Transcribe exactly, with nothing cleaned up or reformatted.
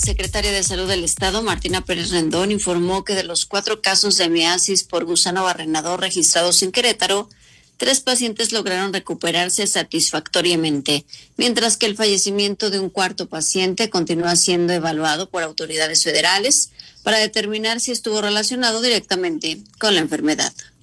secretaria de Salud del Estado, Martina Pérez Rendón, informó que de los cuatro casos de miasis por gusano barrenador registrados en Querétaro, tres pacientes lograron recuperarse satisfactoriamente, mientras que el fallecimiento de un cuarto paciente continúa siendo evaluado por autoridades federales para determinar si estuvo relacionado directamente con la enfermedad.